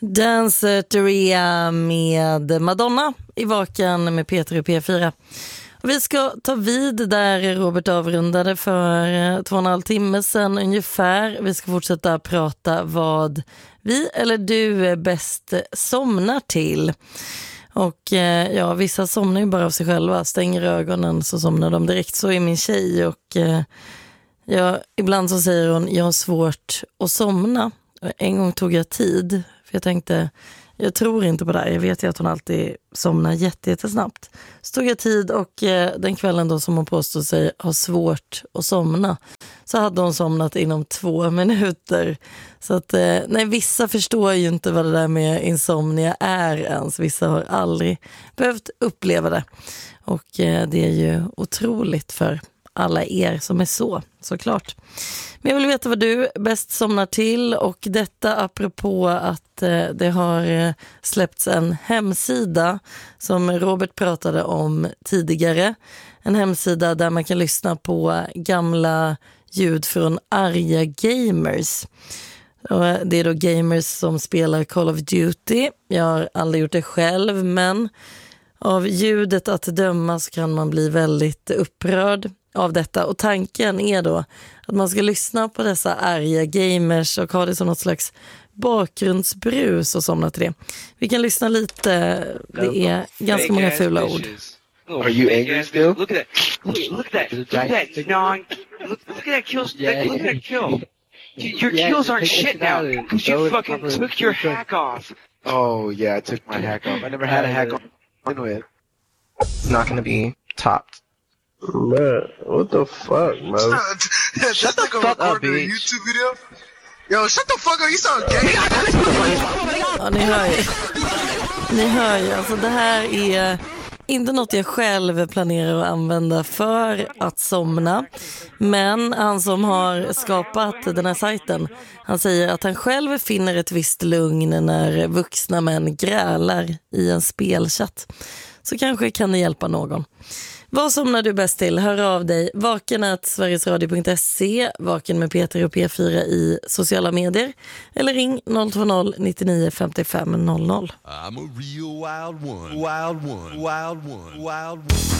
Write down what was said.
Danceteria med Madonna i Vaken med Peter och P4. Och vi ska ta vid där Robert avrundade för 2,5 timmar sedan ungefär. Vi ska fortsätta prata vad vi eller du bäst somnar till. Och ja, vissa somnar ju bara av sig själva. Stänger ögonen så somnar de direkt. Så är min tjej och ibland så säger hon jag har svårt att somna. En gång tog jag tid för jag tänkte jag tror inte på det här. Jag vet ju att hon alltid somnar jättesnabbt. Så tog jag tid och den kvällen då som hon påstod sig ha svårt att somna så hade hon somnat inom 2 minuter. Så att nej, vissa förstår ju inte vad det där med insomnia är ens. Vissa har aldrig behövt uppleva det. Och det är ju otroligt för alla er som är såklart. Men jag vill veta vad du bäst somnar till och detta apropå att det har släppts en hemsida som Robert pratade om tidigare. En hemsida där man kan lyssna på gamla ljud från arga gamers. Och det är då gamers som spelar Call of Duty. Jag har aldrig gjort det själv men av ljudet att döma så kan man bli väldigt upprörd av detta. Och tanken är då att man ska lyssna på dessa arga gamers och ha det som något slags bakgrundsbrus och somna till det. Vi kan lyssna lite. Det är ganska många fula ord. Are you angry still? Look at that. Look at that. Look at that. Non. Look at that kill. Look at that kill. Your kills aren't shit now because you fucking took your hack off. Oh yeah, I took my hack off. I never had a hack on with. It's not going to be topped. Man, what the fuck, man? Shut the fuck up, bitch. YouTube video? Yo, shut the fuck up, you sound gay. Ja, ni hör ju, alltså det här är inte något jag själv planerar att använda för att somna. Men han som har skapat den här sajten, han säger att han själv finner ett visst lugn när vuxna män grälar i en spelchatt. Så kanske kan det hjälpa någon. Vad somnar du bäst till? Hör av dig. vaken@sverigesradio.se, Vaken med Peter och P4 i sociala medier. Eller ring 020 99 55 00. I'm a real wild one. Wild one. Wild one. Wild one.